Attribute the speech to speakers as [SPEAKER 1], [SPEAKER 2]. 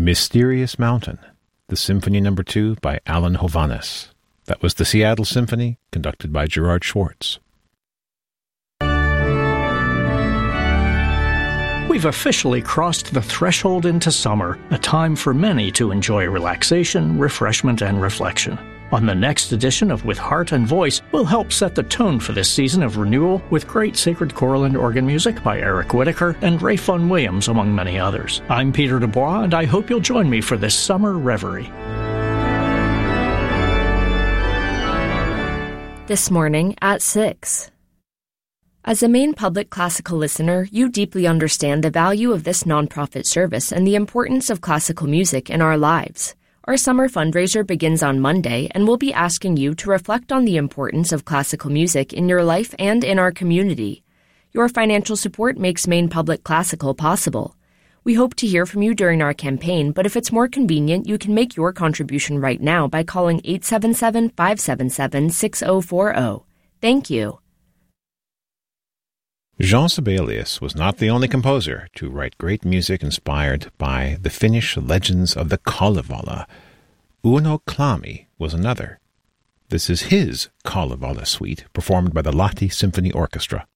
[SPEAKER 1] Mysterious Mountain, the Symphony No. 2 by Alan Hovhaness. That was the Seattle Symphony, conducted by Gerard Schwartz.
[SPEAKER 2] We've officially crossed the threshold into summer, a time for many to enjoy relaxation, refreshment, and reflection. On the next edition of With Heart and Voice, we'll help set the tone for this season of renewal with great sacred choral and organ music by Eric Whitaker and Ray Fun Williams, among many others. I'm Peter Dubois, and I hope you'll join me for this summer reverie.
[SPEAKER 3] This morning at 6. As a Maine Public classical listener, you deeply understand the value of this nonprofit service and the importance of classical music in our lives. Our summer fundraiser begins on Monday, and we'll be asking you to reflect on the importance of classical music in your life and in our community. Your financial support makes Maine Public Classical possible. We hope to hear from you during our campaign, but if it's more convenient, you can make your contribution right now by calling 877-577-6040. Thank you.
[SPEAKER 1] Jean Sibelius was not the only composer to write great music inspired by the Finnish legends of the Kalevala. Uno Klami was another. This is his Kalevala suite, performed by the Lahti Symphony Orchestra.